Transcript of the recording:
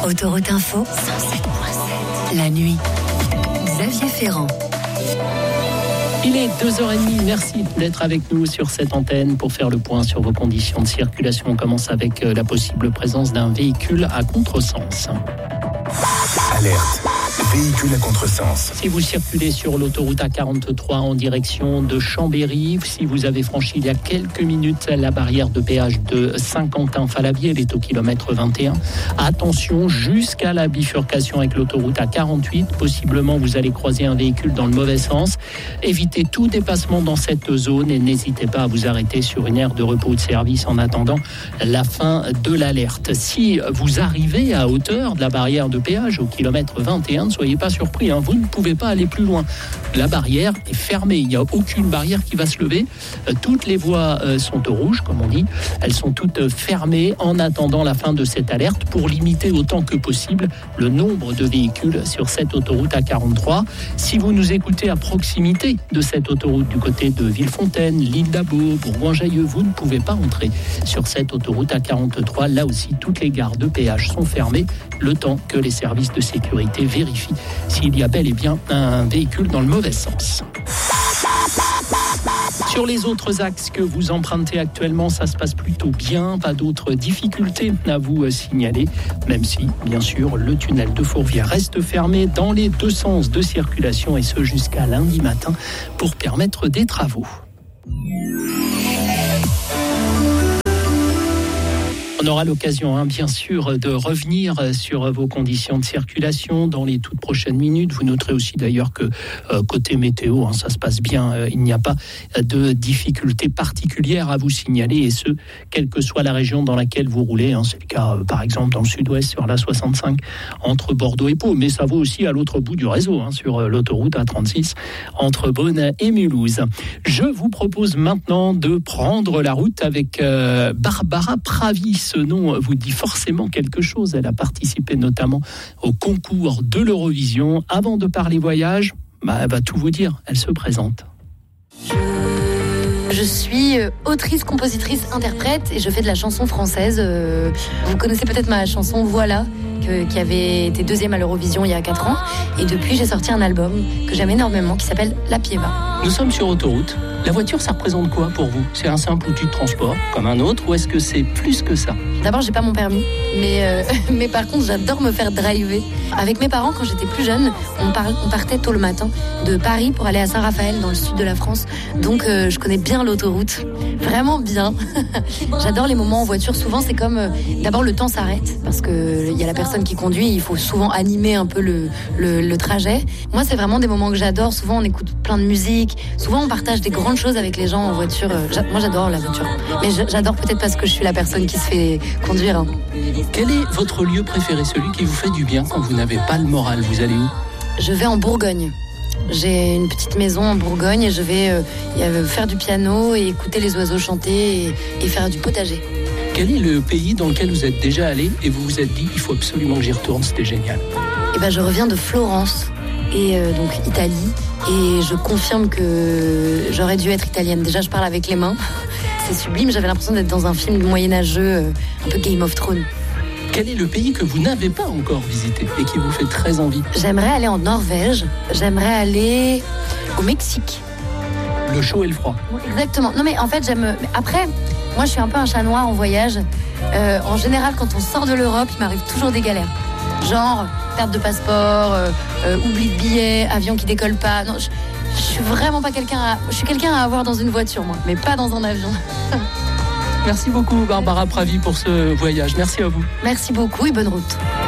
Autoroute Info, 107.7. La nuit. Xavier Ferrand. Il est 2h30, merci d'être avec nous sur cette antenne pour faire le point sur vos conditions de circulation. On commence avec la possible présence d'un véhicule à contresens. Alerte, véhicule à contresens. Si vous circulez sur l'autoroute A43 en direction de Chambéry, si vous avez franchi il y a quelques minutes la barrière de péage de Saint-Quentin-Falavier, elle est au kilomètre 21. Attention jusqu'à la bifurcation avec l'autoroute A48. Possiblement, vous allez croiser un véhicule dans le mauvais sens. Évitez tout dépassement dans cette zone et n'hésitez pas à vous arrêter sur une aire de repos ou de service en attendant la fin de l'alerte. Si vous arrivez à hauteur de la barrière de péage au kilomètre 21, ne soyez pas surpris, vous ne pouvez pas aller plus loin. La barrière est fermée, il n'y a aucune barrière qui va se lever. Toutes les voies sont au rouge, comme on dit. Elles sont toutes fermées en attendant la fin de cette alerte pour limiter autant que possible le nombre de véhicules sur cette autoroute A43. Si vous nous écoutez à proximité de cette autoroute du côté de Villefontaine, l'île d'Abo, Bourgoin-Jallieu, vous ne pouvez pas entrer sur cette autoroute A43. Là aussi, toutes les gares de péage sont fermées le temps que les services de sécurité vérifient s'il y a bel et bien un véhicule dans le mauvais sens. Sur les autres axes que vous empruntez actuellement, ça se passe plutôt bien, pas d'autres difficultés à vous signaler, même si, bien sûr, le tunnel de Fourvière reste fermé dans les deux sens de circulation et ce jusqu'à lundi matin pour permettre des travaux. On aura l'occasion, bien sûr, de revenir sur vos conditions de circulation dans les toutes prochaines minutes. Vous noterez aussi d'ailleurs que côté météo, ça se passe bien. Il n'y a pas de difficultés particulières à vous signaler et ce, quelle que soit la région dans laquelle vous roulez. C'est le cas, par exemple, dans le sud-ouest sur la 65 entre Bordeaux et Pau. Mais ça vaut aussi à l'autre bout du réseau, sur l'autoroute A36 entre Beaune et Mulhouse. Je vous propose maintenant de prendre la route avec Barbara Pravi. Ce nom vous dit forcément quelque chose. Elle a participé notamment au concours de l'Eurovision. Avant de parler voyage, elle va tout vous dire. Elle se présente. Je suis autrice, compositrice, interprète et je fais de la chanson française. Vous connaissez peut-être ma chanson Voilà, qui avait été 2e à l'Eurovision il y a 4 ans. Et depuis, j'ai sorti un album que j'aime énormément qui s'appelle La Pieva. Nous sommes sur autoroute. La voiture, ça représente quoi pour vous ? C'est un simple outil de transport comme un autre ou est-ce que c'est plus que ça ? D'abord, j'ai pas mon permis, mais par contre, j'adore me faire driver. Avec mes parents, quand j'étais plus jeune, on partait tôt le matin de Paris pour aller à Saint-Raphaël, dans le sud de la France. Donc, je connais bien l'autoroute, vraiment bien. J'adore les moments en voiture. Souvent, c'est comme, d'abord, le temps s'arrête parce que il y a la personne qui conduit. Il faut souvent animer un peu le trajet. Moi, c'est vraiment des moments que j'adore. Souvent, on écoute plein de musique. Souvent, on partage des grandes choses avec les gens en voiture. Moi, j'adore la voiture. Mais j'adore peut-être parce que je suis la personne qui se fait conduire. Quel est votre lieu préféré, celui qui vous fait du bien quand vous n'avez pas le moral ? Vous allez où ? Je vais en Bourgogne. J'ai une petite maison en Bourgogne et je vais faire du piano et écouter les oiseaux chanter et faire du potager. Quel est le pays dans lequel vous êtes déjà allé et vous vous êtes dit il faut absolument que j'y retourne, c'était génial ? Je reviens de Florence et donc Italie et je confirme que j'aurais dû être italienne. Déjà je parle avec les mains, c'est sublime, j'avais l'impression d'être dans un film moyenâgeux, un peu Game of Thrones. Quel est le pays que vous n'avez pas encore visité et qui vous fait très envie ? J'aimerais aller en Norvège, j'aimerais aller au Mexique. Le chaud et le froid. Exactement. Non mais en fait après, moi je suis un peu un chat noir en voyage. En général quand on sort de l'Europe, il m'arrive toujours des galères. Genre perte de passeport, oubli de billets, avion qui décolle pas. Non, je suis vraiment pas je suis quelqu'un à avoir dans une voiture moi, mais pas dans un avion. Merci beaucoup Barbara Pravi pour ce voyage. Merci à vous. Merci beaucoup et bonne route.